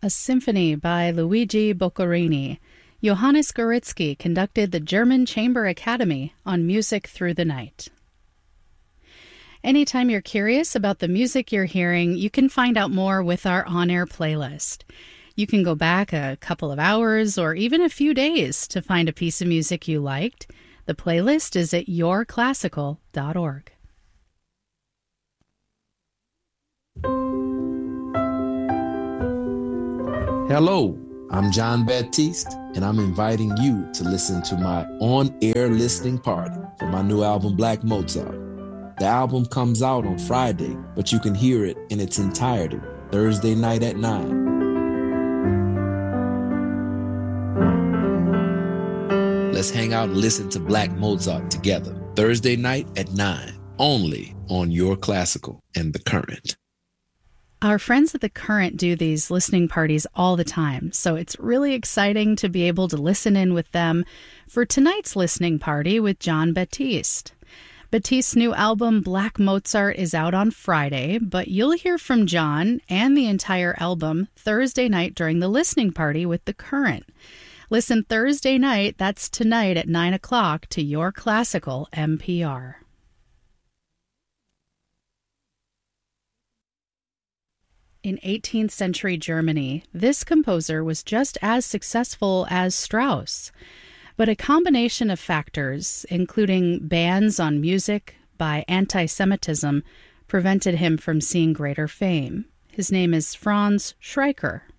A symphony by Luigi Boccherini. Johannes Gorizki conducted the German Chamber Academy on Music Through the Night. Anytime you're curious about the music you're hearing, you can find out more with our on-air playlist. You can go back a couple of hours or even a few days to find a piece of music you liked. The playlist is at yourclassical.org. Hello, I'm John Baptiste, and I'm inviting you to listen to my on-air listening party for my new album, Black Mozart. The album comes out on Friday, but you can hear it in its entirety Thursday night at 9. Let's hang out and listen to Black Mozart together Thursday night at 9, only on Your Classical and The Current. Our friends at The Current do these listening parties all the time, so it's really exciting to be able to listen in with them for tonight's listening party with John Baptiste. Baptiste's new album, Black Mozart, is out on Friday, but you'll hear from John and the entire album Thursday night during the listening party with The Current. Listen Thursday night, that's tonight at 9 o'clock, to Your Classical NPR. In 18th century Germany, this composer was just as successful as Strauss. But a combination of factors, including bans on music by anti-Semitism, prevented him from seeing greater fame. His name is Franz Schreiker.